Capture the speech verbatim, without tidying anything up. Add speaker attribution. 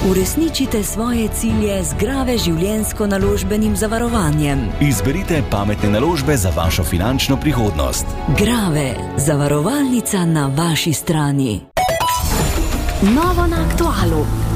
Speaker 1: Uresničite svoje cilje z Grave življenjsko naložbenim zavarovanjem.
Speaker 2: Izberite pametne naložbe za vašo finančno prihodnost.
Speaker 1: Grave, zavarovalnica na vaši strani.
Speaker 3: Novo na aktualu.